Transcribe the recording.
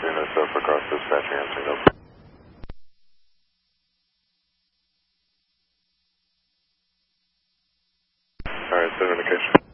units up across dispatching answering up. Alright, send indication.